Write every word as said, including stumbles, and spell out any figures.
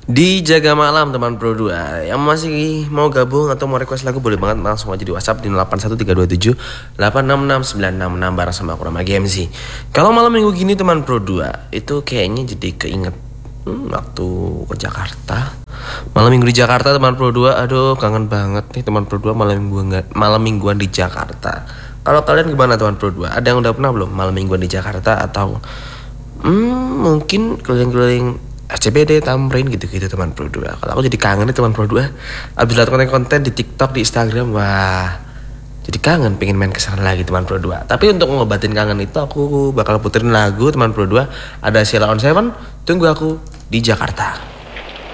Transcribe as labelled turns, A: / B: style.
A: Dijaga malam teman Pro dua. Yang masih mau gabung atau mau request lagu boleh banget langsung aja di WhatsApp di nol delapan satu tiga dua tujuh delapan enam enam sembilan enam enam bareng sama aku Rama G M C. Kalau malam minggu gini teman Pro dua itu kayaknya jadi keinget hmm, waktu ke Jakarta. Malam minggu di Jakarta teman Pro dua, aduh kangen banget nih teman Pro dua malam mingguan malam mingguan di Jakarta. Kalau kalian gimana teman Pro dua? Ada yang udah pernah belum malam mingguan di Jakarta atau hmm, mungkin keliling-keliling S C B D, Tamrin gitu-gitu teman Pro dua. Kalau aku jadi kangen nih teman Pro dua. Abis lihat konten-konten di TikTok, di Instagram, wah jadi kangen pengen main kesana lagi teman Pro dua. Tapi untuk ngobatin kangen itu aku bakal puterin lagu teman Pro dua. Ada Sheila on Seven, tunggu aku di Jakarta.